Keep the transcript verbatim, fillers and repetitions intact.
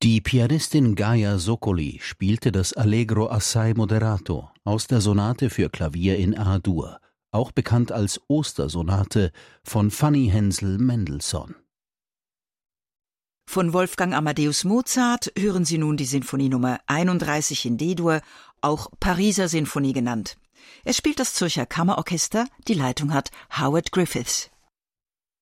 Die Pianistin Gaja Sokoli spielte das Allegro assai moderato aus der Sonate für Klavier in A-Dur, auch bekannt als Ostersonate von Fanny Hensel Mendelssohn. Von Wolfgang Amadeus Mozart hören Sie nun die Sinfonie Nummer einunddreißig in D-Dur, auch Pariser Sinfonie genannt. Es spielt das Zürcher Kammerorchester, die Leitung hat Howard Griffiths.